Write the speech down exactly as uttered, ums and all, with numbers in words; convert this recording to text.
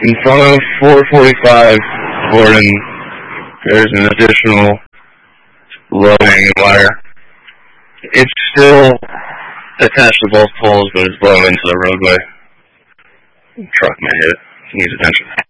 In front of four forty-five, Gordon, there's an additional low-hanging wire. It's still attached to both poles, but it's blown into the roadway. Truck may hit it. Needs attention.